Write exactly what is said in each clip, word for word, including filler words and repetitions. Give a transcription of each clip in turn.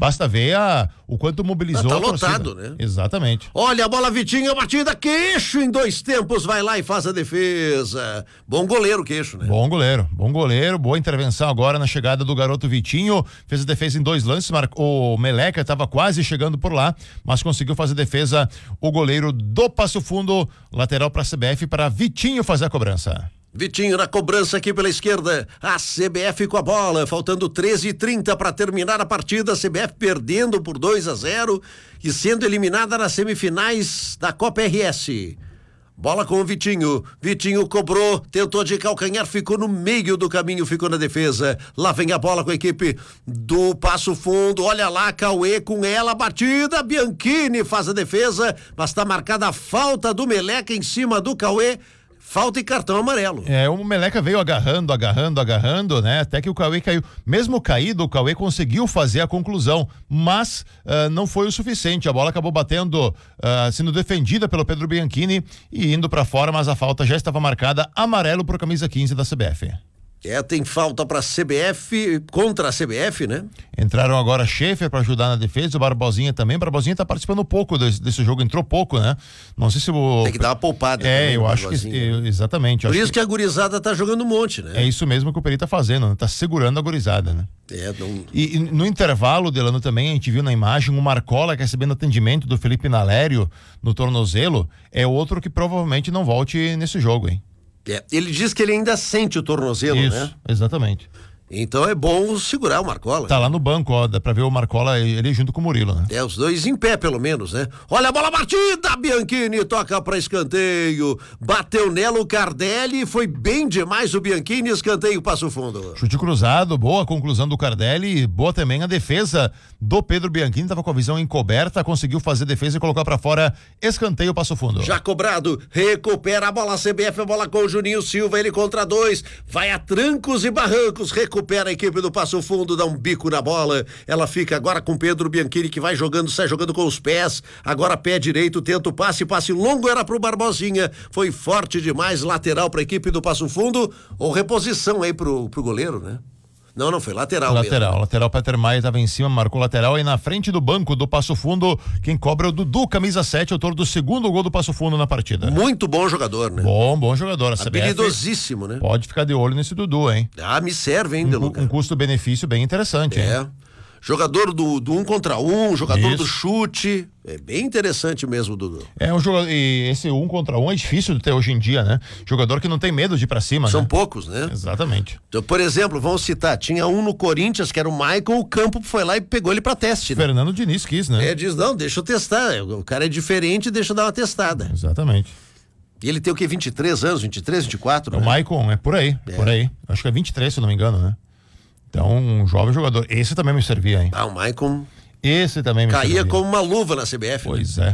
Basta ver a, o quanto mobilizou ah, tá a torcida. lotado, né? Exatamente. Olha a bola, Vitinho, a batida, Queixo em dois tempos, vai lá e faz a defesa. Bom goleiro, Queixo, né? Bom goleiro, bom goleiro, boa intervenção agora na chegada do garoto Vitinho, fez a defesa em dois lances, marcou, o Meleca estava quase chegando por lá, mas conseguiu fazer defesa o goleiro do Passo Fundo, lateral para a C B F, para Vitinho fazer a cobrança. Vitinho na cobrança aqui pela esquerda, a C B F com a bola, faltando treze e trinta para terminar a partida, a C B F perdendo por dois a zero e sendo eliminada nas semifinais da Copa R S. Bola com o Vitinho, Vitinho cobrou, tentou de calcanhar, ficou no meio do caminho, ficou na defesa, lá vem a bola com a equipe do Passo Fundo, olha lá, Cauê com ela, batida, Bianchini faz a defesa, mas está marcada a falta do Meleca em cima do Cauê. Falta e cartão amarelo. É, o Meleca veio agarrando, agarrando, agarrando, né? Até que o Cauê caiu. Mesmo caído, o Cauê conseguiu fazer a conclusão, mas uh, não foi o suficiente. A bola acabou batendo, uh, sendo defendida pelo Pedro Bianchini e indo pra fora, mas a falta já estava marcada, amarelo por camisa quinze da C B F. É, tem falta pra C B F, contra a C B F, né? Entraram agora Schaefer para ajudar na defesa, o Barbosinha também. O Barbosinha tá participando pouco desse, desse jogo, entrou pouco, né? Não sei se o... Tem que dar uma poupada. É, também, eu acho que, eu, exatamente. Por acho isso que... que a gurizada tá jogando um monte, né? É isso mesmo que o Peri tá fazendo, né? Tá segurando a gurizada, né? É, não... E, e no intervalo, Delano, também a gente viu na imagem o Marcola recebendo atendimento do Felipe Nalério no tornozelo, é outro que provavelmente não volte nesse jogo, hein? É, ele diz que ele ainda sente o tornozelo, Isso, né? Exatamente. Então é bom segurar o Marcola. Tá lá no banco, ó, dá pra ver o Marcola, ele junto com o Murilo, né? É, os dois em pé, pelo menos, né? Olha a bola batida, Bianchini toca pra escanteio, bateu nela o Cardelli, foi bem demais o Bianchini, escanteio, Passo Fundo. Chute cruzado, boa conclusão do Cardelli, boa também a defesa do Pedro Bianchini, tava com a visão encoberta, conseguiu fazer defesa e colocar pra fora, escanteio, Passo Fundo. Já cobrado, recupera a bola, C B F, a bola com o Juninho Silva, ele contra dois, vai a trancos e barrancos, recupera Recupera a equipe do Passo Fundo, dá um bico na bola, ela fica agora com Pedro Bianchini, que vai jogando, sai jogando com os pés, agora pé direito, tenta o passe, passe longo era pro Barbosinha, foi forte demais, lateral pra equipe do Passo Fundo, ou reposição aí pro, pro goleiro, né? Não, não, foi lateral Lateral, mesmo. lateral, Peter Maia estava em cima, marcou lateral, e na frente do banco do Passo Fundo, quem cobra é o Dudu, camisa sete, autor do segundo gol do Passo Fundo na partida. Muito bom jogador, né? Bom, bom jogador. A habilidosíssimo, né? Pode ficar de olho nesse Dudu, hein? Ah, me serve, hein, Um, Deluca? um custo-benefício bem interessante, É. hein? Jogador do, do um contra um, jogador Isso. do chute. É bem interessante mesmo, Dudu. É um jogador, e esse um contra um é difícil de ter hoje em dia, né? Jogador que não tem medo de ir pra cima, São né? poucos, né? Exatamente. Então, por exemplo, vamos citar, tinha um no Corinthians, que era o Maicon, o Campo foi lá e pegou ele pra teste, né? Fernando Diniz quis, né? É, diz, não, deixa eu testar, o cara é diferente, deixa eu dar uma testada. Exatamente. E ele tem o quê, vinte e três anos, vinte e três, vinte e quatro, O né? Maicon é por aí, É. por aí. Acho que é vinte e três, se eu não me engano, né? Então, um jovem jogador. Esse também me servia, hein? Ah, o Maicon Esse também me caía servia. como uma luva na C B F. Pois né? é.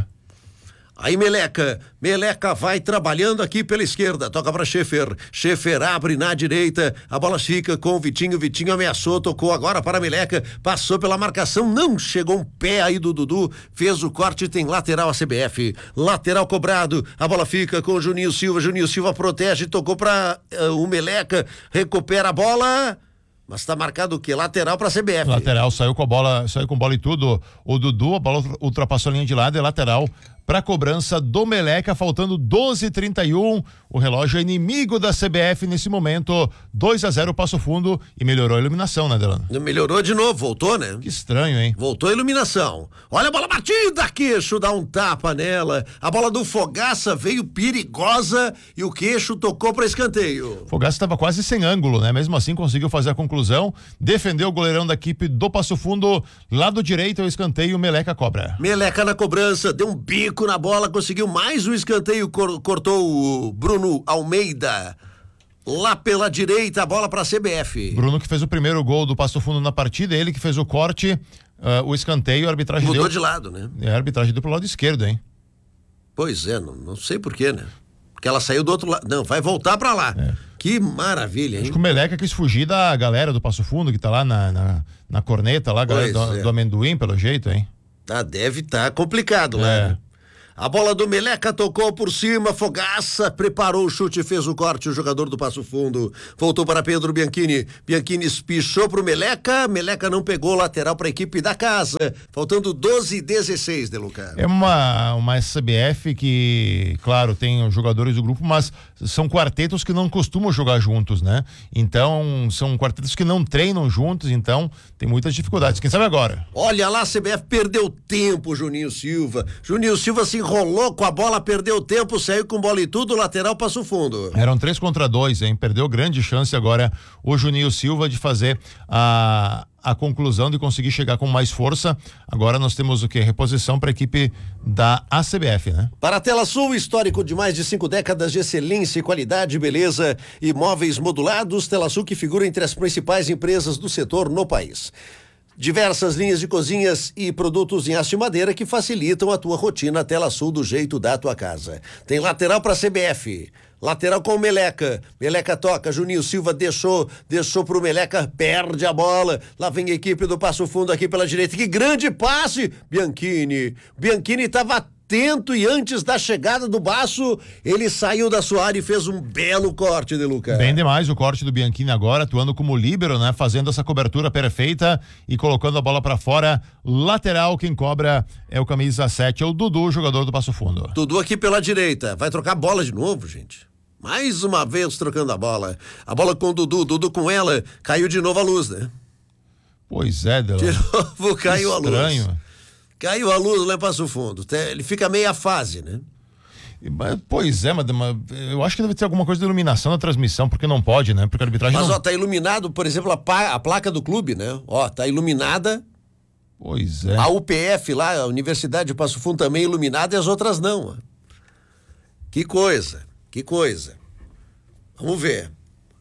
Aí Meleca, Meleca vai trabalhando aqui pela esquerda, toca pra Schaefer, Schaefer abre na direita, a bola fica com o Vitinho, Vitinho ameaçou, tocou agora para Meleca, passou pela marcação, não chegou um pé aí do Dudu, fez o corte, tem lateral a C B F, lateral cobrado, a bola fica com o Juninho Silva, Juninho Silva protege, tocou pra uh, o Meleca, recupera a bola... Mas tá marcado o quê? Lateral pra C B F. Lateral, saiu com a bola, saiu com bola e tudo. O Dudu, a bola ultrapassou a linha de lado, é lateral para cobrança do Meleca, faltando doze e trinta e um. O relógio é inimigo da C B F nesse momento. dois a zero, Passo Fundo, e melhorou a iluminação, né, Delano? Melhorou de novo, voltou, né? Que estranho, hein? Voltou a iluminação. Olha a bola batida, Queixo dá um tapa nela. A bola do Fogaça veio perigosa e o Queixo tocou para escanteio. Fogaça estava quase sem ângulo, né? Mesmo assim conseguiu fazer a conclusão, defendeu o goleirão da equipe do Passo Fundo, lado direito, o escanteio, o Meleca cobra. Meleca na cobrança, deu um bico na bola, conseguiu mais um escanteio, cor- cortou o Bruno Almeida. Lá pela direita, a bola para a C B F. Bruno que fez o primeiro gol do Passo Fundo na partida, ele que fez o corte, uh, o escanteio, a arbitragem Mudou deu... de lado, né? É, a arbitragem deu pro lado esquerdo, hein? Pois é, não, não sei porquê, né? Porque ela saiu do outro lado. Não, vai voltar para lá. É. Que maravilha, hein? Acho que o Meleca quis fugir da galera do Passo Fundo, que tá lá na, na, na corneta, lá, a galera Pois do, é. do amendoim, pelo jeito, hein? Tá, deve estar tá complicado lá. É. Né? A bola do Meleca tocou por cima, Fogaça preparou o chute, fez o corte, o jogador do Passo Fundo. Voltou para Pedro Bianchini. Bianchini espichou pro Meleca, Meleca não pegou, lateral para a equipe da casa. Faltando doze e dezesseis, De Luca. É uma, uma C B F que, claro, tem os jogadores do grupo, mas são quartetos que não costumam jogar juntos, né? Então, são quartetos que não treinam juntos, então tem muitas dificuldades. Quem sabe agora? Olha lá, a C B F perdeu tempo, Juninho Silva. Juninho Silva se enrolou com a bola, perdeu tempo, saiu com bola e tudo, lateral Passo Fundo. Eram três contra dois, hein? Perdeu grande chance agora o Juninho Silva de fazer a, a conclusão, de conseguir chegar com mais força. Agora nós temos o quê? Reposição para a equipe da A C B F, né? Para a Tela Sul, histórico de mais de cinco décadas de excelência, qualidade e beleza, imóveis modulados, Tela Sul que figura entre as principais empresas do setor no país. Diversas linhas de cozinhas e produtos em aço e madeira que facilitam a tua rotina. Tela Sul do jeito da tua casa. Tem lateral para C B F. Lateral com o Meleca. Meleca toca, Juninho Silva deixou, deixou pro Meleca, perde a bola. Lá vem a equipe do Passo Fundo aqui pela direita. Que grande passe! Bianchini. Bianchini estava atento e antes da chegada do Baço, ele saiu da sua área e fez um belo corte, De Luca. Bem demais o corte do Bianchini agora, atuando como líbero, né? Fazendo essa cobertura perfeita e colocando a bola pra fora. Lateral, quem cobra é o camisa sete, é o Dudu, jogador do Passo Fundo. Dudu aqui pela direita, vai trocar a bola de novo, gente. Mais uma vez trocando a bola. A bola com o Dudu, Dudu com ela, caiu de novo a luz, né? Pois é, Delão. De novo caiu a luz. Estranho. Caiu a luz lá em Passo Fundo. Ele fica meia fase, né? Pois é, mas, mas eu acho que deve ter alguma coisa de iluminação na transmissão, porque não pode, né? Porque a arbitragem Mas, não... ó, tá iluminado, por exemplo, a, pa, a placa do clube, né? Ó, tá iluminada. Pois é. A U P F lá, a Universidade de Passo Fundo também iluminada e as outras não. Ó. Que coisa, que coisa. Vamos ver.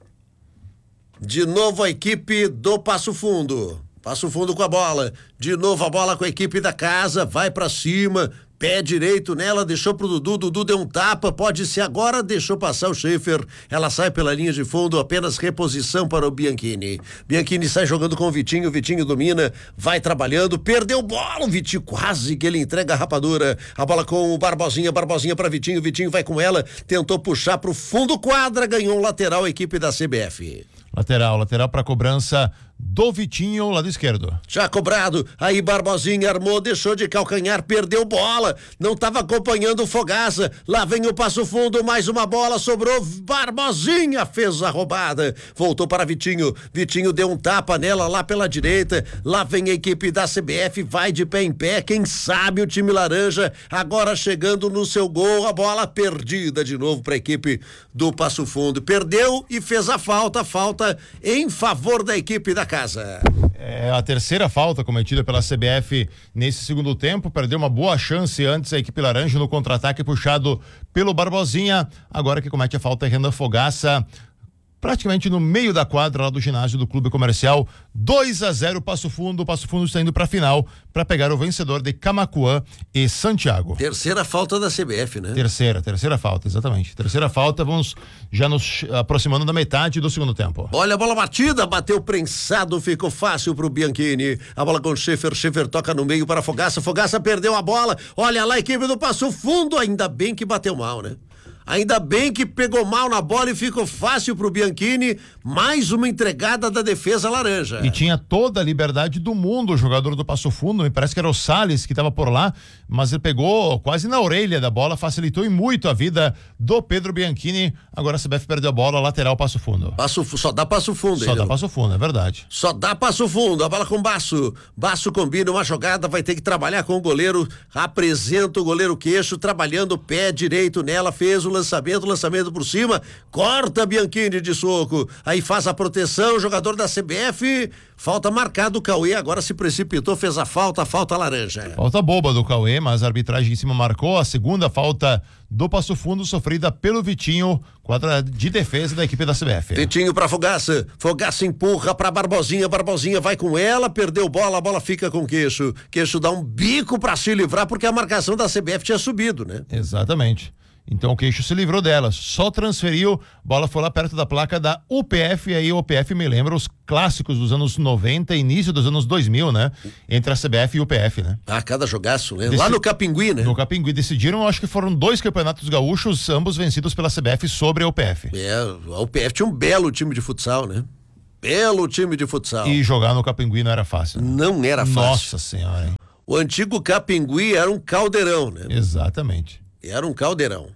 De novo a equipe do Passo Fundo. Passo Fundo com a bola, de novo a bola com a equipe da casa, vai pra cima, pé direito nela, deixou pro Dudu, Dudu deu um tapa, pode ser agora, deixou passar o Schaefer, ela sai pela linha de fundo, apenas reposição para o Bianchini. Bianchini sai jogando com o Vitinho, o Vitinho domina, vai trabalhando, perdeu bola, o Vitinho quase que ele entrega a rapadura, a bola com o Barbosinha, Barbosinha para Vitinho, Vitinho vai com ela, tentou puxar pro fundo quadra, ganhou um lateral a equipe da C B F. Lateral, lateral para cobrança do Vitinho, lado esquerdo. Já cobrado, aí Barbosinha armou, deixou de calcanhar, perdeu bola, não estava acompanhando o Fogaça, lá vem o Passo Fundo, mais uma bola, sobrou, Barbosinha fez a roubada, voltou para Vitinho, Vitinho deu um tapa nela lá pela direita, lá vem a equipe da C B F, vai de pé em pé, quem sabe o time laranja, agora chegando no seu gol, a bola perdida de novo para a equipe do Passo Fundo, perdeu e fez a falta, falta em favor da equipe da casa. É a terceira falta cometida pela C B F nesse segundo tempo, perdeu uma boa chance antes a equipe laranja no contra-ataque puxado pelo Barbosinha, agora que comete a falta é Renan Fogaça, praticamente no meio da quadra lá do ginásio do Clube Comercial. Dois a zero Passo Fundo, Passo Fundo está indo para a final para pegar o vencedor de Camaquã e Santiago. Terceira falta da C B F, né? Terceira, terceira falta, exatamente. Terceira falta, vamos já nos aproximando da metade do segundo tempo. Olha a bola batida, bateu prensado, ficou fácil pro Bianchini. A bola com o Schaefer, Schaefer toca no meio para Fogaça, Fogaça perdeu a bola. Olha lá a equipe do Passo Fundo, ainda bem que bateu mal, né? Ainda bem que pegou mal na bola e ficou fácil pro Bianchini, mais uma entregada da defesa laranja. E tinha toda a liberdade do mundo o jogador do Passo Fundo, me parece que era o Salles que estava por lá, mas ele pegou quase na orelha da bola, facilitou e muito a vida do Pedro Bianchini. Agora a C B F perdeu a bola, lateral Passo Fundo. Passo, só dá Passo Fundo. Só aí, dá não? Passo Fundo, é verdade. Só dá Passo Fundo, a bola com Baço. Baço combina uma jogada, vai ter que trabalhar com o goleiro, apresenta o goleiro Queixo, trabalhando o pé direito nela, fez o lançamento, lançamento por cima, corta Bianchini de soco, aí faz a proteção, o jogador da C B F, falta marcada, o Cauê agora se precipitou, fez a falta, falta laranja. Falta boba do Cauê, mas a arbitragem em cima marcou a segunda falta do Passo Fundo, sofrida pelo Vitinho, quadra de defesa da equipe da C B F. Vitinho pra Fogaça, Fogaça empurra pra Barbosinha, Barbosinha vai com ela, perdeu bola, a bola fica com Queixo, Queixo dá um bico pra se livrar porque a marcação da C B F tinha subido, né? Exatamente. Então o Queixo se livrou dela, só transferiu, bola foi lá perto da placa da U P F, e aí o U P F me lembra os clássicos dos anos noventa, início dos anos dois mil, né? Entre a C B F e o U P F, né? Ah, cada jogaço, né? Deci... Lá no Capingui, né? No Capingui, decidiram, acho que foram dois campeonatos gaúchos, ambos vencidos pela C B F sobre a U P F. É, a U P F tinha um belo time de futsal, né? Belo time de futsal. E jogar no Capingui não era fácil. Né? Não era fácil. Nossa senhora, hein? O antigo Capingui era um caldeirão, né? Exatamente. Era um caldeirão.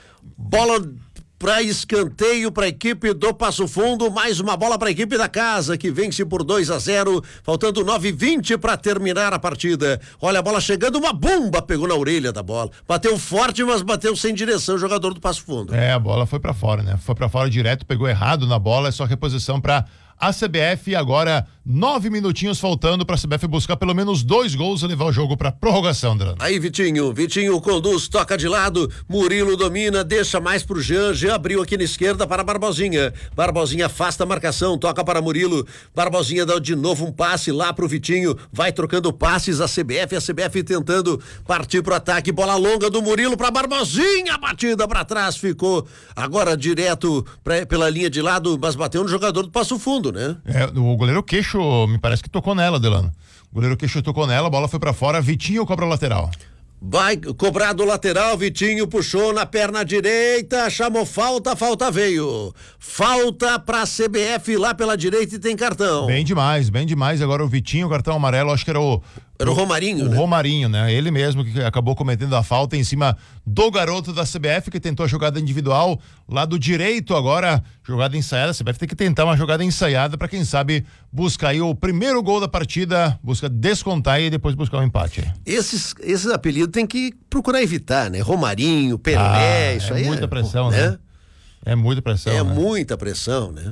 Bola para escanteio para a equipe do Passo Fundo, mais uma bola para a equipe da casa, que vence por dois a zero, faltando nove e vinte para terminar a partida. Olha a bola chegando, uma bomba pegou na orelha da bola. Bateu forte, mas bateu sem direção o jogador do Passo Fundo. É, a bola foi para fora, né? Foi para fora direto, pegou errado na bola, é só reposição para a C B F. Agora nove minutinhos faltando para a C B F buscar pelo menos dois gols e levar o jogo para prorrogação, Drano. Aí Vitinho, Vitinho conduz, toca de lado, Murilo domina, deixa mais pro Jean, Jean abriu aqui na esquerda para Barbosinha, Barbosinha afasta a marcação, toca para Murilo, Barbosinha dá de novo um passe lá pro Vitinho, vai trocando passes a C B F, a C B F tentando partir pro ataque, bola longa do Murilo para Barbosinha, batida para trás, ficou agora direto pra, pela linha de lado, mas bateu no jogador do Passo Fundo, né? É, o goleiro Queixo me parece que tocou nela, Delano. O goleiro Queixo tocou nela, a bola foi pra fora, Vitinho cobra o lateral. Vai cobrar do lateral, Vitinho puxou na perna direita, chamou falta, falta veio. Falta pra C B F lá pela direita e tem cartão. Bem demais, bem demais. Agora o Vitinho, cartão amarelo, acho que era o... Era o Romarinho, o né? Romarinho, né? Ele mesmo que acabou cometendo a falta em cima do garoto da C B F, que tentou a jogada individual lado direito. Agora, jogada ensaiada. A C B F tem que tentar uma jogada ensaiada para quem sabe buscar aí o primeiro gol da partida, busca descontar e depois buscar o um empate. Esses, esses apelidos tem que procurar evitar, né? Romarinho, Pelé, ah, isso é aí. Muita é, pressão, né? né? É muita pressão. É né? muita pressão, né?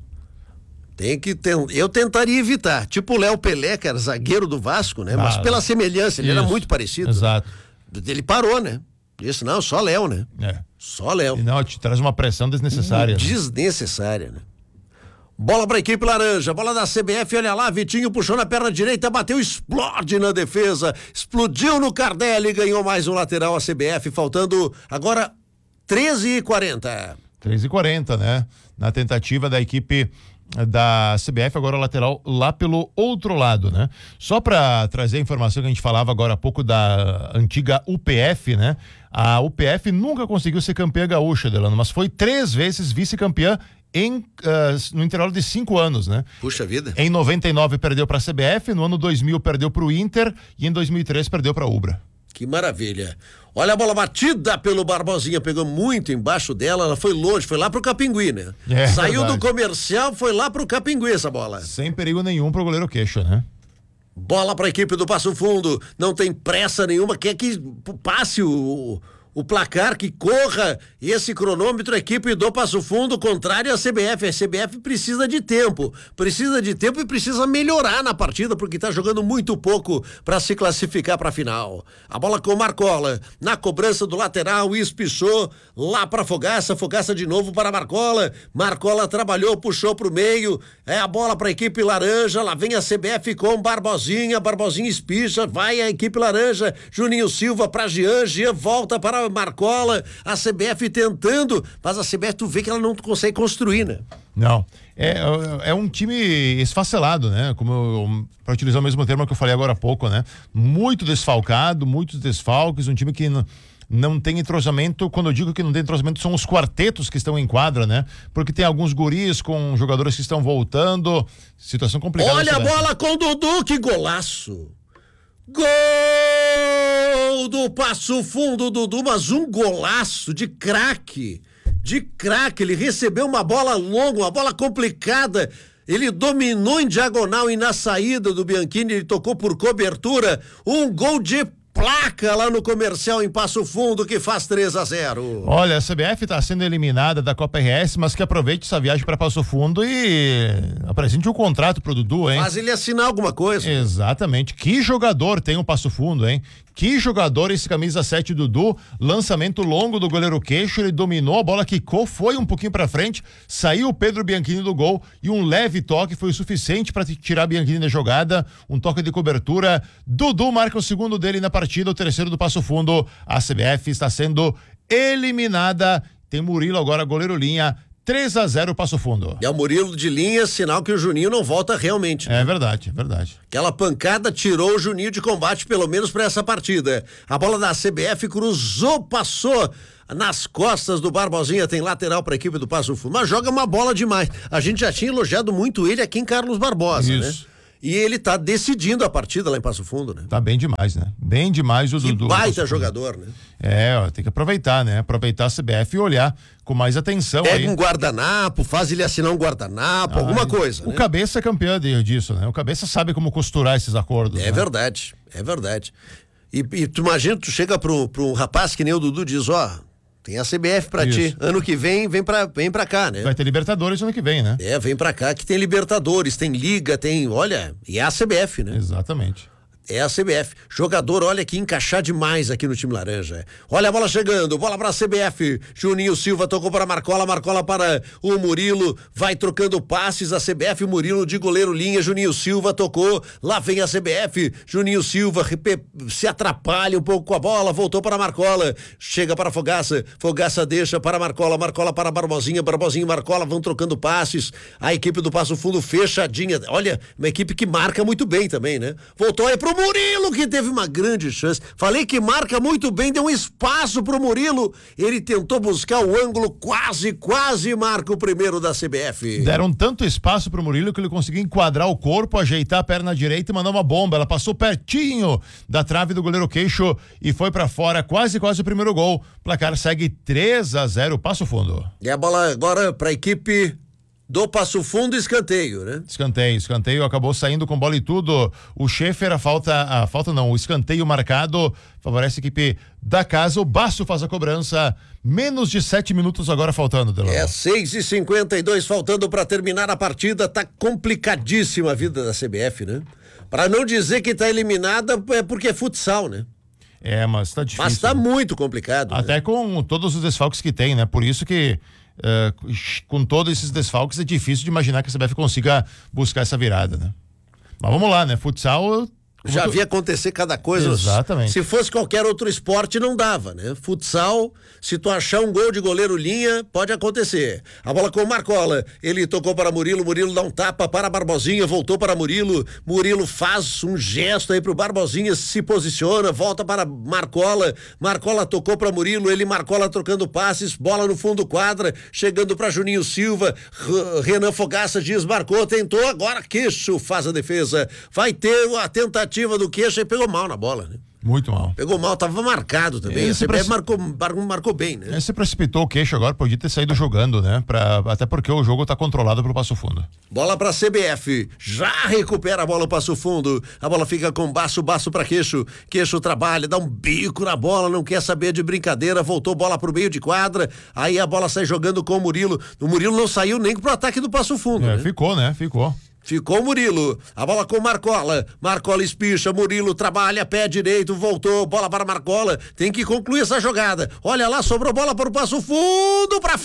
Tem que ter, eu tentaria evitar, tipo o Léo Pelé, que era zagueiro do Vasco, né? Ah, mas pela semelhança, ele isso, era muito parecido. Exato. Ele parou, né? Disse, não, só Léo, né? É. Só Léo. E não, te traz uma pressão desnecessária. Hum, desnecessária, né? Bola pra equipe laranja, bola da C B F, olha lá, Vitinho puxou na perna direita, bateu, explode na defesa, explodiu no Cardelli, ganhou mais um lateral a C B F, faltando agora treze e quarenta. treze e quarenta, né? Na tentativa da equipe da C B F, agora o lateral lá pelo outro lado, né? Só para trazer a informação que a gente falava agora há pouco da antiga U P F, né? A U P F nunca conseguiu ser campeã gaúcha, Delano, mas foi três vezes vice-campeã em, uh, no intervalo de cinco anos, né? Puxa vida. Em noventa e nove perdeu para a C B F, no ano dois mil perdeu para o Inter e em dois mil e três perdeu para a Ubra. Que maravilha. Olha a bola batida pelo Barbosinha, pegou muito embaixo dela, ela foi longe, foi lá pro Capingui, né? É, saiu verdade. do comercial, foi lá pro Capingui essa bola. Sem perigo nenhum pro goleiro Queixo, né? Bola pra equipe do Passo Fundo, não tem pressa nenhuma, quer que passe o... o placar, que corra esse cronômetro, a equipe do Passo Fundo, contrário à C B F. A C B F precisa de tempo, precisa de tempo e precisa melhorar na partida, porque está jogando muito pouco para se classificar para a final. A bola com o Marcola, na cobrança do lateral, espichou lá para Fogaça, Fogaça de novo para Marcola, Marcola trabalhou, puxou para o meio, é a bola para a equipe laranja, lá vem a C B F com Barbosinha, Barbosinha espicha, vai a equipe laranja, Juninho Silva para Jean, Jean volta para Marcola, a C B F tentando, mas a C B F tu vê que ela não consegue construir, né? Não, é, é um time esfacelado, né? Como para utilizar o mesmo termo que eu falei agora há pouco, né? Muito desfalcado, muitos desfalques, um time que não, não tem entrosamento. Quando eu digo que não tem entrosamento, são os quartetos que estão em quadra, né? Porque tem alguns guris com jogadores que estão voltando, situação complicada. Olha a bola com o Dudu, que golaço! Gol do Passo Fundo, Dudu, mas um golaço de craque, de craque, ele recebeu uma bola longa, uma bola complicada, ele dominou em diagonal e na saída do Bianchini ele tocou por cobertura, um gol de placa lá no Comercial em Passo Fundo que faz três a zero. Olha, a C B F está sendo eliminada da Copa R S, mas que aproveite essa viagem para Passo Fundo e apresente um contrato pro Dudu, hein? Faz ele assinar alguma coisa. Exatamente. Que jogador tem o Passo Fundo, hein? Que jogador esse camisa sete Dudu, lançamento longo do goleiro Queixo, ele dominou, a bola quicou, foi um pouquinho pra frente, saiu o Pedro Bianchini do gol e um leve toque foi o suficiente para tirar Bianchini da jogada, um toque de cobertura. Dudu marca o segundo dele na partida, o terceiro do Passo Fundo. A C B F está sendo eliminada. Tem Murilo agora, goleiro linha, três a zero Passo Fundo. É o Murilo de linha, sinal que o Juninho não volta realmente. É verdade, é verdade. Aquela pancada tirou o Juninho de combate, pelo menos para essa partida. A bola da C B F cruzou, passou nas costas do Barbosinha, tem lateral para a equipe do Passo Fundo, mas joga uma bola demais. A gente já tinha elogiado muito ele aqui em Carlos Barbosa, Isso. né? E ele tá decidindo a partida lá em Passo Fundo, né? Tá bem demais, né? Bem demais o Dudu. Que baita jogador, né? É, ó, tem que aproveitar, né? Aproveitar a C B F e olhar com mais atenção. Pega aí. um guardanapo, faz ele assinar um guardanapo, ah, alguma coisa. O né? Cabeça é campeão de, disso, né? O Cabeça sabe como costurar esses acordos. É né? verdade, é verdade. E, e tu imagina, tu chega pro, pro um rapaz que nem o Dudu diz, ó, tem a C B F pra Isso. ti. Ano que vem, vem pra, vem pra cá, né? Vai ter Libertadores ano que vem, né? É, vem pra cá que tem Libertadores, tem Liga, tem, olha, e é a C B F, né? Exatamente. É a C B F. Jogador, olha que encaixar demais aqui no time laranja. Olha a bola chegando, bola pra C B F. Juninho Silva tocou para Marcola, Marcola para o Murilo, vai trocando passes a C B F, Murilo de goleiro linha, Juninho Silva tocou, lá vem a C B F, Juninho Silva repe, se atrapalha um pouco com a bola, voltou para Marcola, chega para Fogaça, Fogaça deixa para Marcola, Marcola para Barbosinha, Barbosinha e Marcola vão trocando passes, a equipe do Passo Fundo fechadinha, olha, uma equipe que marca muito bem também, né? Voltou aí pro Murilo, que teve uma grande chance. Falei que marca muito bem, deu um espaço pro Murilo. Ele tentou buscar o ângulo, quase, quase marca o primeiro da C B F. Deram tanto espaço pro Murilo que ele conseguiu enquadrar o corpo, ajeitar a perna direita e mandar uma bomba. Ela passou pertinho da trave do goleiro Queixo e foi pra fora, quase, quase o primeiro gol. O placar segue três a zero, Passo Fundo. E a bola agora pra equipe do Passo Fundo, escanteio, né? Escanteio, escanteio acabou saindo com bola e tudo. O Schaefer, a falta, a falta não, o escanteio marcado favorece a equipe da casa. O Basso faz a cobrança. Menos de sete minutos agora faltando, Delano. É seis e cinquenta e dois faltando para terminar a partida. Tá complicadíssima a vida da C B F, né? Para não dizer que tá eliminada é porque é futsal, né? É, mas tá difícil. Mas tá né? muito complicado. Até né? com todos os desfalques que tem, né? Por isso que Uh, com todos esses desfalques é difícil de imaginar que a C B F consiga buscar essa virada, né? Mas vamos lá, né? Futsal já tu... vi acontecer cada coisa. Exatamente. Se fosse qualquer outro esporte, não dava, né? Futsal, se tu achar um gol de goleiro linha, pode acontecer. A bola com o Marcola, ele tocou para Murilo, Murilo dá um tapa para Barbosinha, voltou para Murilo, Murilo faz um gesto aí pro Barbosinha, se posiciona, volta para Marcola, Marcola tocou para Murilo, ele Marcola trocando passes, bola no fundo quadra, chegando para Juninho Silva, Renan Fogaça desmarcou, tentou, agora Queixo faz a defesa, vai ter a tentativa do Queixo e pegou mal na bola, né? Muito mal. Pegou mal, tava marcado também. Ele a C B F preci... marcou, marcou bem, né? Ele se precipitou o Queixo agora, podia ter saído jogando, né? Pra... Até porque o jogo tá controlado pelo Passo Fundo. Bola pra C B F, já recupera a bola o Passo Fundo, a bola fica com Baço, Baço pra Queixo, Queixo trabalha, dá um bico na bola, não quer saber de brincadeira, voltou bola pro meio de quadra, aí a bola sai jogando com o Murilo, o Murilo não saiu nem pro ataque do Passo Fundo, É, né? ficou, né? Ficou. Ficou o Murilo, a bola com Marcola, Marcola espicha, Murilo trabalha, pé direito, voltou, bola para Marcola, tem que concluir essa jogada, olha lá, sobrou bola para o Passo Fundo, para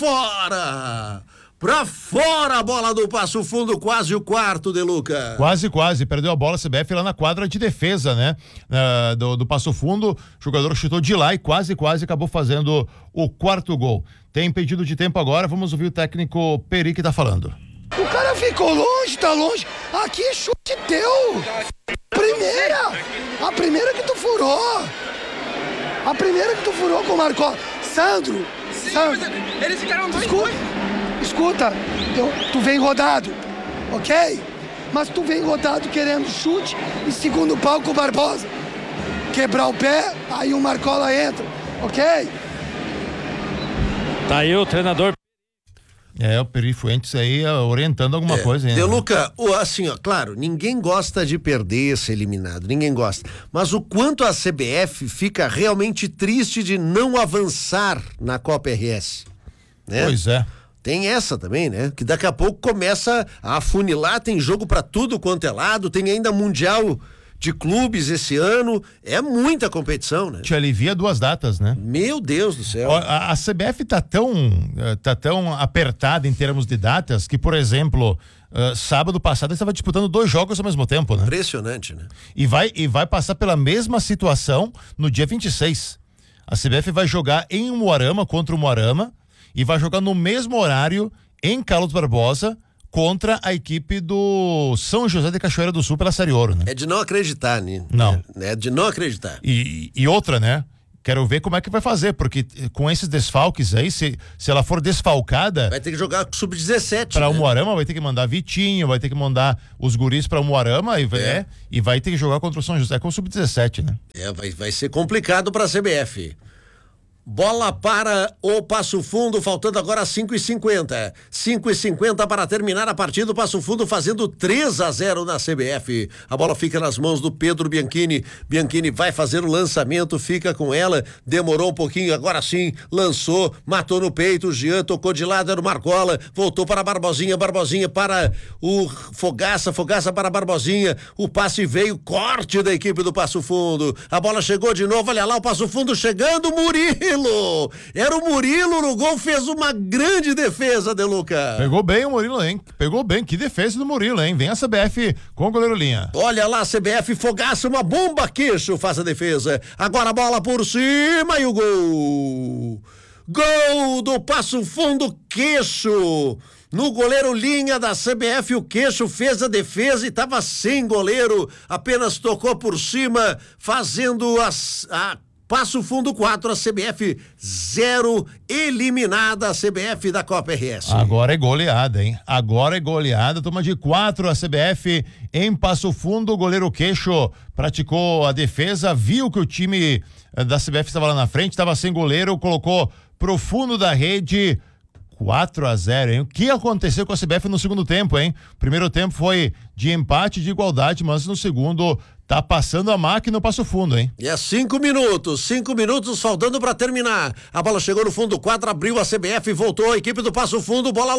fora, pra fora a bola do Passo Fundo, quase o quarto, De Luca. Quase, quase, perdeu a bola a C B F lá na quadra de defesa, né? Uh, do, do Passo Fundo, o jogador chutou de lá e quase, quase acabou fazendo o quarto gol. Tem pedido de tempo agora, vamos ouvir o técnico Peri que tá falando. O cara ficou longe, tá longe. Aqui é chute teu. Primeira. A primeira que tu furou. A primeira que tu furou com o Marcola. Sandro. Sim, Sandro. mas eles ficaram dois. Escuta. Escuta. Eu, tu vem rodado. Ok? Mas tu vem rodado querendo chute e segundo pau com o Barbosa. Quebrar o pé, aí o Marcola entra. Ok? Tá aí o treinador. É, o Peri Fuentes aí orientando alguma é, coisa ainda. De Luca, assim, ó, claro, ninguém gosta de perder, ser eliminado, ninguém gosta. Mas o quanto a C B F fica realmente triste de não avançar na Copa R S. Né? Pois é. Tem essa também, né? Que daqui a pouco começa a afunilar, tem jogo pra tudo quanto é lado, tem ainda Mundial de clubes esse ano, é muita competição, né? Te alivia duas datas, né? Meu Deus do céu. A, a C B F tá tão, tá tão apertada em termos de datas que, por exemplo, uh, sábado passado estava disputando dois jogos ao mesmo tempo, né? Impressionante, né? E vai, e vai passar pela mesma situação no dia vinte e seis. A C B F vai jogar em Umuarama contra o Umuarama e vai jogar no mesmo horário em Carlos Barbosa contra a equipe do São José de Cachoeira do Sul pela Série Ouro, né? É de não acreditar, né? Não. É de não acreditar. E, e outra, né? Quero ver como é que vai fazer, porque com esses desfalques aí, se, se ela for desfalcada... Vai ter que jogar sub dezessete, Pra né? Umuarama vai ter que mandar Vitinho, vai ter que mandar os guris pra Umuarama e, É. é, e vai ter que jogar contra o São José com o sub dezessete, né? É, vai, vai ser complicado pra C B F. Bola para o Passo Fundo, faltando agora cinco e cinquenta. cinco e cinquenta para terminar a partida. O Passo Fundo fazendo três a zero na C B F. A bola fica nas mãos do Pedro Bianchini. Bianchini vai fazer o lançamento, fica com ela. Demorou um pouquinho, agora sim, lançou, matou no peito. O Jean tocou de lado, era o Marcola. Voltou para Barbosinha, Barbosinha para o Fogaça, Fogaça para Barbosinha. O passe veio, corte da equipe do Passo Fundo. A bola chegou de novo, olha lá o Passo Fundo chegando, Murilo. Era o Murilo no gol, fez uma grande defesa, De Luca. Pegou bem o Murilo, hein? Pegou bem, que defesa do Murilo, hein? Vem a C B F com o goleiro Linha. Olha lá, C B F, Fogaça, uma bomba, Queixo faz a defesa. Agora a bola por cima e o gol. Gol do Passo Fundo, Queixo. No goleiro Linha da C B F, o Queixo fez a defesa e estava sem goleiro. Apenas tocou por cima, fazendo as... A... Passo Fundo quatro, a C B F zero, eliminada a C B F da Copa R S. Agora é goleada, hein? Agora é goleada, toma de quatro a C B F em Passo Fundo. O goleiro Queixo praticou a defesa, viu que o time da C B F estava lá na frente, estava sem goleiro, colocou pro fundo da rede. quatro a zero, hein? O que aconteceu com a C B F no segundo tempo, hein? O primeiro tempo foi de empate, de igualdade, mas no segundo tá passando a máquina no Passo Fundo, hein? E é cinco minutos, cinco minutos faltando pra terminar. A bola chegou no fundo do quadro, abriu a C B F, voltou a equipe do Passo Fundo, bola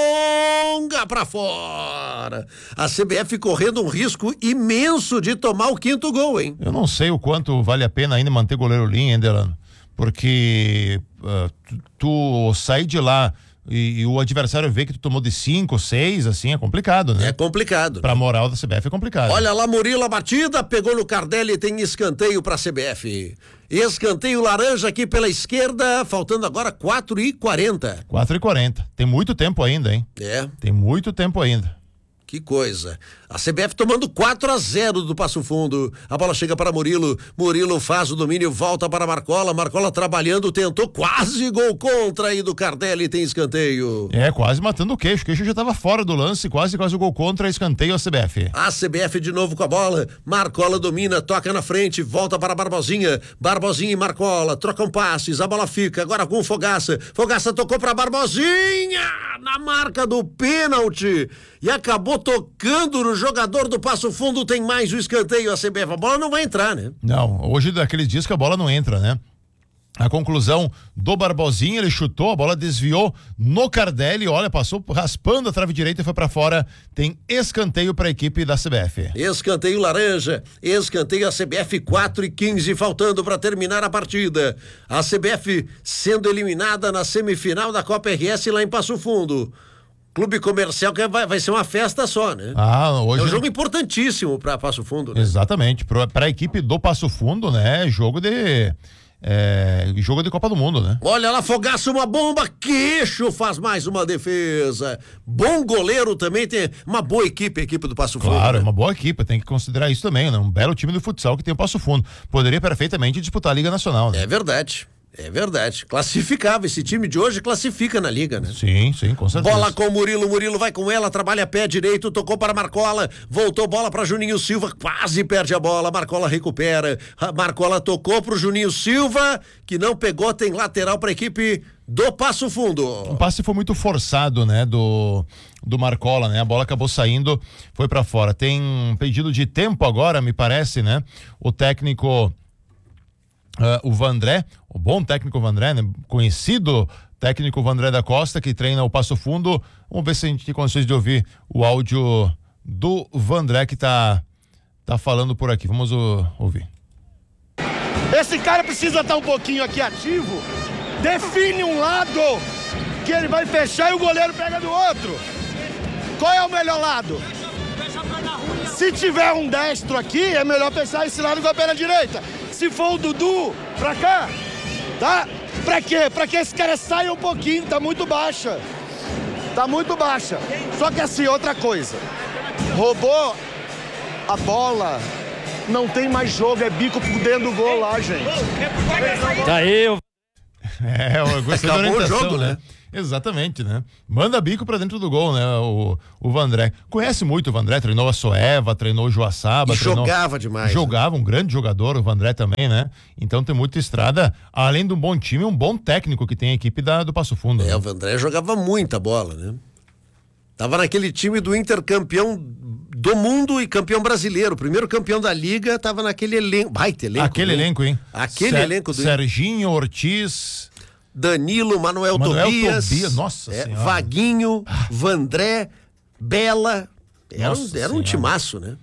longa pra fora. A C B F correndo um risco imenso de tomar o quinto gol, hein? Eu não sei o quanto vale a pena ainda manter goleiro Linha, hein, Delano? Porque uh, tu, tu sair de lá e, e o adversário vê que tu tomou de cinco, seis, assim, é complicado, né? É complicado. Pra moral da C B F é complicado. Olha lá, Murilo, a batida, pegou no Cardelli e tem escanteio pra C B F. Escanteio laranja aqui pela esquerda, faltando agora quatro e quarenta. quatro e quarenta. Tem muito tempo ainda, hein? É. Tem muito tempo ainda. Que coisa. A C B F tomando quatro a zero do Passo Fundo. A bola chega para Murilo. Murilo faz o domínio, volta para Marcola. Marcola trabalhando, tentou quase gol contra aí do Cardelli, tem escanteio. É, quase matando o Queixo. O Queixo já estava fora do lance, quase quase o gol contra, escanteio a C B F. A C B F de novo com a bola. Marcola domina, toca na frente, volta para Barbosinha. Barbosinha e Marcola trocam passes. A bola fica agora com o Fogaça. Fogaça tocou para Barbosinha na marca do pênalti e acabou tocando no jogador do Passo Fundo. Tem mais o escanteio, a C B F. A bola não vai entrar, né? Não, hoje daqueles dias que a bola não entra, né? A conclusão do Barbosinha, ele chutou, a bola desviou no Cardelli, olha, passou raspando a trave direita e foi pra fora. Tem escanteio pra equipe da C B F. Escanteio laranja, escanteio a C B F, quatro e quinze, faltando pra terminar a partida. A C B F sendo eliminada na semifinal da Copa R S lá em Passo Fundo. Clube Comercial que vai, vai ser uma festa só, né? Ah, hoje... É um jogo importantíssimo pra Passo Fundo, né? Exatamente, pra, pra equipe do Passo Fundo, né? Jogo de... É, jogo de Copa do Mundo, né? Olha lá, Fogaça, uma bomba, Queixo faz mais uma defesa. Bom goleiro também, tem uma boa equipe, a equipe do Passo Fundo. Claro, né? é uma boa equipe, tem que considerar isso também, né? Um belo time de futsal que tem o Passo Fundo. Poderia perfeitamente disputar a Liga Nacional, né? É verdade, é verdade. Classificava, esse time de hoje classifica na Liga, né? Sim, sim, com certeza. Bola com o Murilo, Murilo vai com ela, trabalha pé direito, tocou para Marcola, voltou bola para Juninho Silva, quase perde a bola, Marcola recupera, a Marcola tocou pro Juninho Silva, que não pegou, tem lateral para a equipe do Passo Fundo. O passe foi muito forçado, né, do, do Marcola, né, a bola acabou saindo, foi para fora. Tem um pedido de tempo agora, me parece, né, o técnico... Uh, o Vandré, o bom técnico Vandré, né? Conhecido técnico Vandré da Costa, que treina o Passo Fundo. Vamos ver se a gente tem condições de ouvir o áudio do Vandré que tá, tá falando por aqui. Vamos uh, ouvir. Esse cara precisa estar um pouquinho aqui ativo. Define um lado que ele vai fechar e o goleiro pega do outro. Qual é o melhor lado? Se tiver um destro aqui, é melhor fechar esse lado com a perna direita. Se for o Dudu, pra cá, Tá? Pra quê? Pra que esse cara saia um pouquinho, tá muito baixa. Tá muito baixa. Só que assim, outra coisa. Roubou a bola, não tem mais jogo, é bico por dentro do gol lá, gente. Tá aí, eu... É, eu gostei da Acabou o orientação, jogo, né? Exatamente, né? Manda bico pra dentro do gol, né? O, o Vandré. Conhece muito o Vandré, treinou a Soeva, treinou o Joaçaba. E treinou... jogava demais. Jogava, um grande jogador, o Vandré também, né? Então tem muita estrada, além de um bom time, um bom técnico que tem a equipe da, do Passo Fundo. É, né? o Vandré jogava muita bola, né? Tava naquele time do Inter campeão do mundo e campeão brasileiro. Primeiro campeão da Liga, tava naquele elenco. Baita elenco. Aquele né? elenco, hein? Aquele Ser- elenco do Serginho, Ortiz... Danilo, Manuel, Manuel Tobias, Tobias, nossa é, senhora. Vaguinho, Vandré, Bela. Era, um, Nossa era um senhora. timaço, né?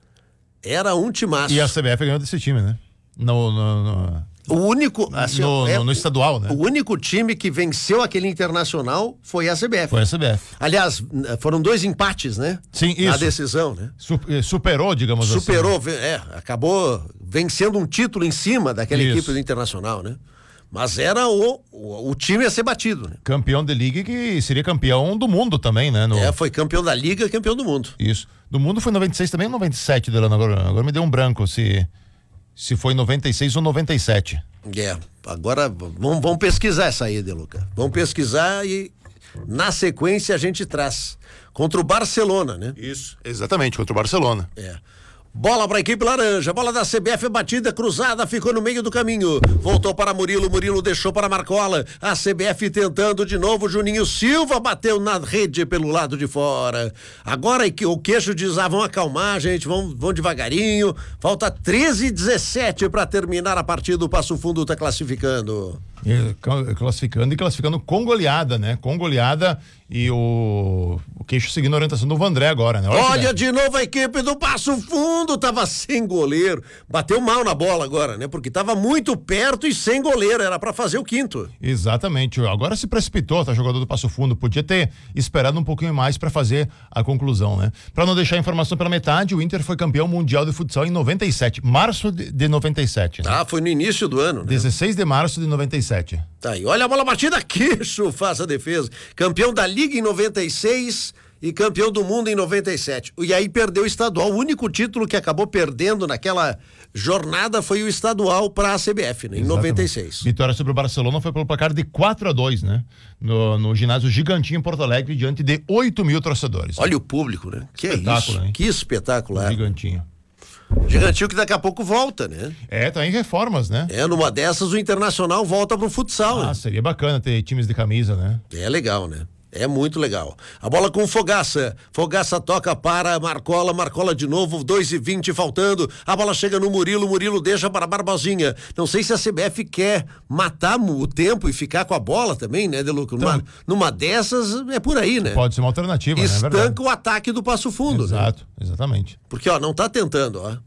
Era um timaço. E a C B F ganhou desse time, né? No, no, no, O único, assim, no, é, no- no estadual, né? o único time que venceu aquele Internacional foi a C B F. Foi a C B F. Aliás, foram dois empates, né? Sim, Na isso. decisão, né? Su- eh, Superou, digamos assim. Superou, ve- é, acabou vencendo um título em cima daquela Isso. equipe do Internacional, né? Mas era o, o, o time a ser batido, né? Campeão de liga que seria campeão do mundo também, né? No... É, foi campeão da Liga, campeão do mundo. Isso. Do mundo foi noventa e seis também ou noventa e sete, Delano? Agora, agora me deu um branco se, se foi noventa e seis ou noventa e sete. É, agora vamos, vamos pesquisar essa aí, De Luca. Vamos pesquisar e na sequência a gente traz. Contra o Barcelona, né? Isso, exatamente, contra o Barcelona. É. Bola para a equipe laranja, bola da C B F, batida cruzada, ficou no meio do caminho, voltou para Murilo, Murilo deixou para Marcola, a C B F tentando de novo, Juninho Silva bateu na rede pelo lado de fora. Agora que o queixo diz, ah, vamos acalmar, gente, vamos, vamos devagarinho, falta treze e dezessete para terminar a partida, o Passo Fundo está classificando. E, ca- classificando e classificando com goleada, né? Com goleada e o, o queixo seguindo a orientação do Vandré agora, né? Olha que dá. de novo a equipe do Passo Fundo, tava sem goleiro, bateu mal na bola agora, né? Porque tava muito perto e sem goleiro, era para fazer o quinto. Exatamente. Agora se precipitou, tá? Jogador do Passo Fundo. Podia ter esperado um pouquinho mais para fazer a conclusão, né? Para não deixar a informação pela metade, o Inter foi campeão mundial de futsal em noventa e sete, março de, de noventa e sete. Né? Tá, foi no início do ano, né? dezesseis de março de noventa e sete. Tá aí, olha a bola batida, Queixo faz a defesa. Campeão da Liga em noventa e seis e campeão do mundo em noventa e sete. E aí perdeu o estadual. O único título que acabou perdendo naquela jornada foi o estadual para a C B F, né? Em Exatamente. noventa e seis. Vitória sobre o Barcelona foi pelo placar de quatro a dois, né? No, no ginásio Gigantinho em Porto Alegre, diante de oito mil torcedores. Olha o público, né? Que é Espetáculo, isso? hein? Que espetacular. Gigantinho. Gigantinho que daqui a pouco volta, né? É, tá em reformas, né? É, numa dessas o Internacional volta pro futsal, Ah, né? seria bacana ter times de camisa, né? É legal, né? É muito legal. A bola com o Fogaça. Fogaça toca para Marcola. Marcola de novo, dois e vinte faltando. A bola chega no Murilo. Murilo deixa para Barbosinha. Não sei se a C B F quer matar o tempo e ficar com a bola também, né, Deluco? Numa, numa dessas é por aí, né? Pode ser uma alternativa, né? É verdade. Estanca o ataque do Passo Fundo, né? Exato, exatamente. Porque, ó, não tá tentando, ó.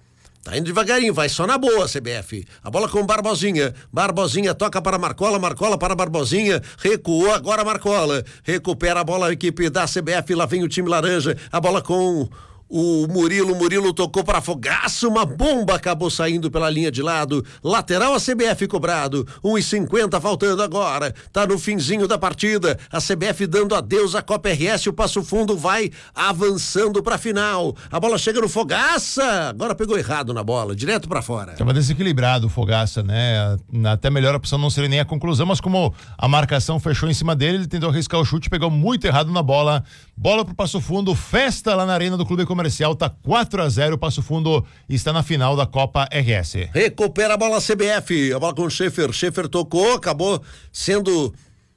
Tá indo devagarinho, vai só na boa, C B F. A bola com Barbosinha. Barbosinha toca para Marcola, Marcola para Barbosinha. Recuou agora Marcola. Recupera a bola a equipe da C B F. Lá vem o time laranja. A bola com o Murilo. Murilo tocou para Fogaça. Uma bomba acabou saindo pela linha de lado. Lateral a C B F cobrado. um e cinquenta faltando agora. Tá no finzinho da partida. A C B F dando adeus à Copa R S. O Passo Fundo vai avançando para final. A bola chega no Fogaça. Agora pegou errado na bola, direto para fora. Tava desequilibrado o Fogaça, né? Até melhor a opção não seria nem a conclusão, mas como a marcação fechou em cima dele, ele tentou arriscar o chute, pegou muito errado na bola. Bola pro Passo Fundo, festa lá na Arena do Clube Comercial, tá quatro a zero, o Passo Fundo está na final da Copa R S. Recupera a bola C B F. A bola com o Schaefer. Schaefer tocou, acabou sendo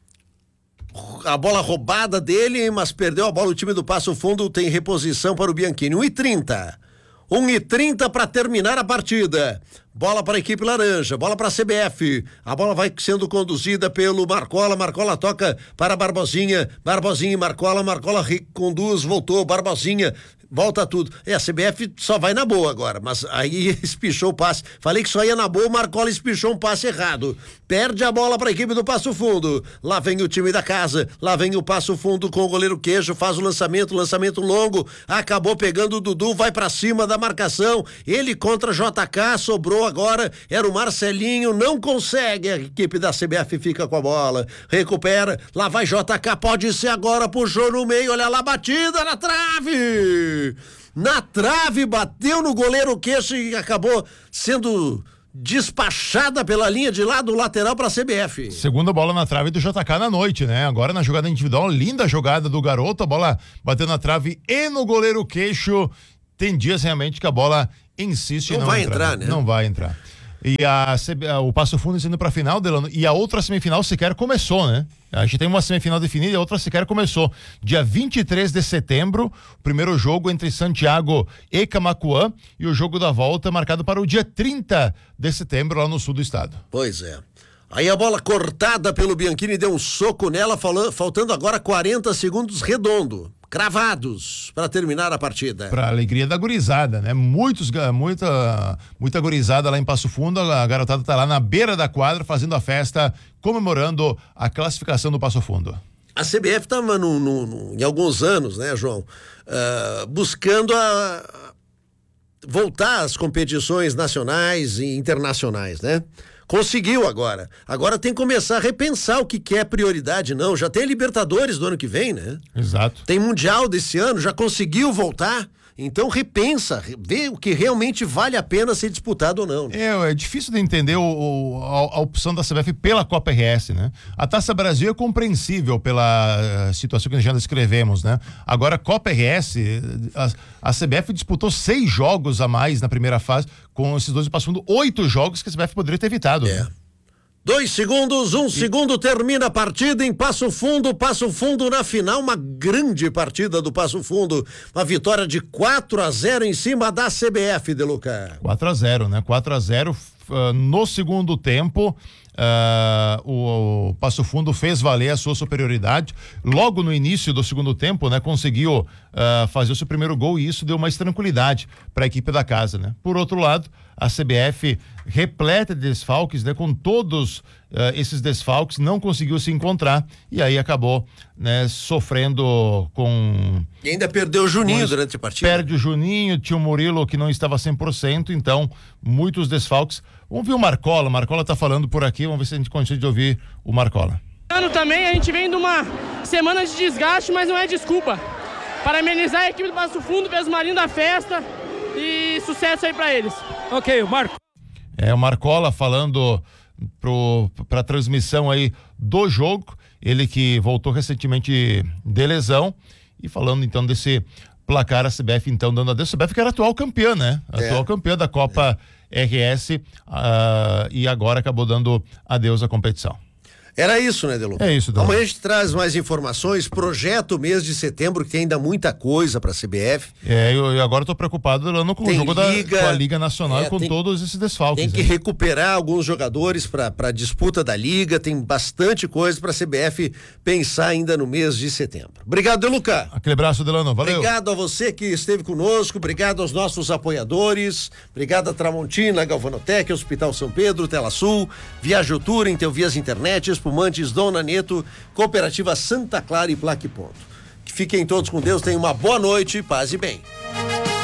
a bola roubada dele, mas perdeu a bola. O time do Passo Fundo tem reposição para o Bianchini. um e trinta. um e trinta para terminar a partida. Bola para a equipe laranja, bola para a C B F. A bola vai sendo conduzida pelo Marcola. Marcola toca para Barbosinha. Barbosinha e Marcola. Marcola conduz, voltou. Barbosinha volta tudo. É, a C B F só vai na boa agora, mas aí espichou o passe. Falei que só ia na boa, o Marcola espichou um passe errado. Perde a bola para a equipe do Passo Fundo. Lá vem o time da casa, lá vem o Passo Fundo com o goleiro Queijo, faz o lançamento, lançamento longo, acabou pegando o Dudu, vai para cima da marcação, ele contra J K, sobrou agora, era o Marcelinho, não consegue, a equipe da C B F fica com a bola, recupera, lá vai J K, pode ser agora, puxou no meio, olha lá, batida na trave! Na trave, bateu no goleiro Queijo e acabou sendo despachada pela linha de lado lateral para a C B F. Segunda bola na trave do J K na noite, né? Agora na jogada individual, linda jogada do garoto, a bola bateu na trave e no goleiro Queixo. Tem dias realmente que a bola insiste não, não vai entrar, entrar, né? Não vai entrar. E a, C B, o Passo Fundo indo para a final, Delano, e a outra semifinal sequer começou, né? A gente tem uma semifinal definida e a outra sequer começou. Dia vinte e três de setembro, o primeiro jogo entre Santiago e Camaquã, e o jogo da volta marcado para o dia trinta de setembro lá no sul do estado. Pois é. Aí a bola cortada pelo Bianchini deu um soco nela, falando, faltando agora quarenta segundos redondo, cravados, para terminar a partida. Para alegria da gurizada, né? Muitos, muita, muita gurizada lá em Passo Fundo, a garotada tá lá na beira da quadra fazendo a festa, comemorando a classificação do Passo Fundo. A C B F estava em alguns anos, né, João, uh, buscando a, voltar às competições nacionais e internacionais, né? Conseguiu agora. Agora tem que começar a repensar o que, que é prioridade, não. Já tem Libertadores do ano que vem, né? Exato. Tem Mundial desse ano, já conseguiu voltar. Então repensa, vê o que realmente vale a pena ser disputado ou não. É, é difícil de entender o, o, a, a opção da C B F pela Copa R S, né? A Taça Brasil é compreensível pela uh, situação que nós já descrevemos, né? Agora, Copa R S, a, a C B F disputou seis jogos a mais na primeira fase, com esses dois passando oito jogos que a C B F poderia ter evitado. É. Né? Dois segundos, um e... segundo, termina a partida em Passo Fundo, Passo Fundo na final, uma grande partida do Passo Fundo, uma vitória de quatro a zero em cima da C B F, De Luca. quatro a zero, né? quatro a zero uh, no segundo tempo. Uh, o, o Passo Fundo fez valer a sua superioridade logo no início do segundo tempo, né? Conseguiu uh, fazer o seu primeiro gol e isso deu mais tranquilidade para a equipe da casa, né? Por outro lado, a C B F repleta de desfalques, né? Com todos uh, esses desfalques não conseguiu se encontrar e aí acabou, né? Sofrendo com... E ainda perdeu o Juninho com... durante a partida. Perde o Juninho, tinha o Murilo que não estava cem por cento, então muitos desfalques. Vamos ver o Marcola, o Marcola tá falando por aqui, vamos ver se a gente consegue de ouvir o Marcola. Ano também a gente vem de uma semana de desgaste, mas não é desculpa. Parabenizar a equipe do Passo Fundo, fez uma linda festa e sucesso aí pra eles. Ok, o Marco. É, o Marcola falando pro, pra transmissão aí do jogo, ele que voltou recentemente de lesão e falando então desse placar, a C B F então dando adeus, a C B F que era atual campeã, né? É. Atual campeã da Copa é. R S uh, e agora acabou dando adeus à competição. Era isso, né, Delu? É isso, Delu. Amanhã a gente traz mais informações, projeto mês de setembro, que tem ainda muita coisa pra C B F. É, eu, eu agora tô preocupado, Delano, com tem o jogo liga, da com a Liga Nacional é, e com tem, todos esses desfalques. Tem que né? recuperar alguns jogadores pra, pra disputa da Liga, tem bastante coisa pra C B F pensar ainda no mês de setembro. Obrigado, Deluca. Aquele abraço, Delano, valeu. Obrigado a você que esteve conosco, obrigado aos nossos apoiadores, obrigado a Tramontina, Galvanotec, Hospital São Pedro, Tela Sul, Viajo Tour, Intelvias Internet, Espumantes Dona Neto, Cooperativa Santa Clara e Plaque Ponto. Que fiquem todos com Deus, tenham uma boa noite, paz e bem.